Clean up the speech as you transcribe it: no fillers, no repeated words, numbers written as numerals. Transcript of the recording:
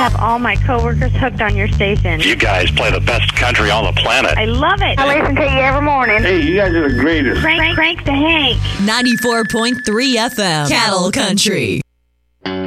have all my coworkers hooked on your station. You guys play the best country on the planet. I love it. I listen to you every morning. Hey, you guys are the greatest. Crank the Hank. 94.3 FM, Cattle Country.